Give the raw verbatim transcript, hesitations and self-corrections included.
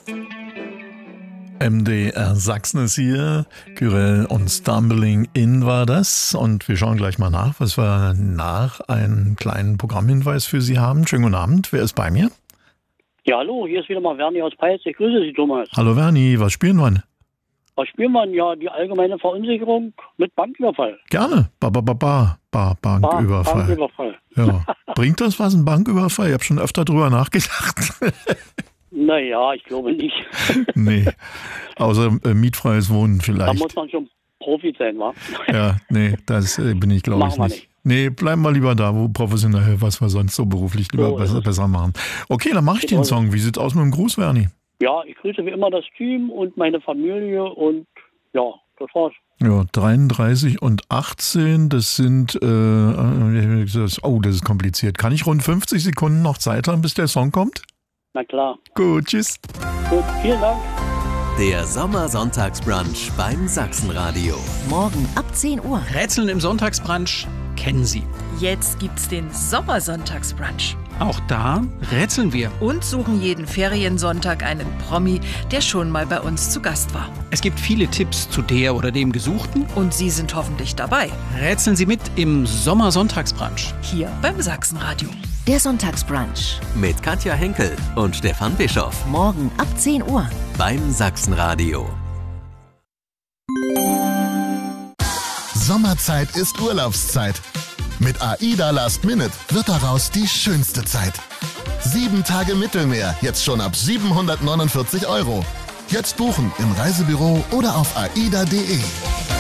M D R Sachsen ist hier, Kyrell und Stumbling In war das und wir schauen gleich mal nach, was wir nach einen kleinen Programmhinweis für Sie haben. Schönen guten Abend, wer ist bei mir? Ja, hallo, hier ist wieder mal Werni aus Peitz. Ich grüße Sie, Thomas. Hallo Werni, was spielen wir denn? Was spielen wir denn? Ja, die allgemeine Verunsicherung mit Banküberfall. Gerne, ba, ba, ba, ba, ba Banküberfall. Ba, Banküberfall. Ja. Bringt das was, ein Banküberfall? Ich habe schon öfter drüber nachgedacht. Naja, ich glaube nicht. Nee, außer äh, mietfreies Wohnen vielleicht. Da muss man schon Profi sein, wa? Ja, nee, das äh, bin ich glaube ich Machen wir nicht. nicht. Nee, bleiben wir lieber da, wo professionell, was wir sonst so beruflich lieber So ist besser, es. besser machen. Okay, dann mache ich Genau den Song. Wie sieht's aus mit dem Gruß, Werni? Ja, ich grüße wie immer das Team und meine Familie und ja, das war's. Ja, dreiunddreißig und achtzehn, das sind, äh, äh, das, oh, das ist kompliziert. Kann ich rund fünfzig Sekunden noch Zeit haben, bis der Song kommt? Na klar. Gut, tschüss. Gut, vielen Dank. Der Sommersonntagsbrunch beim Sachsenradio. Morgen ab zehn Uhr. Rätseln im Sonntagsbrunch kennen Sie. Jetzt gibt's den Sommersonntagsbrunch. Auch da rätseln wir. Und suchen jeden Feriensonntag einen Promi, der schon mal bei uns zu Gast war. Es gibt viele Tipps zu der oder dem Gesuchten. Und Sie sind hoffentlich dabei. Rätseln Sie mit im Sommersonntagsbrunch. Hier beim Sachsenradio. Der Sonntagsbrunch. Mit Katja Henkel und Stefan Bischoff. Morgen ab zehn Uhr. Beim Sachsenradio. Sommerzeit ist Urlaubszeit. Mit AIDA Last Minute wird daraus die schönste Zeit. Sieben Tage Mittelmeer, jetzt schon ab siebenhundertneunundvierzig Euro. Jetzt buchen im Reisebüro oder auf aida punkt de.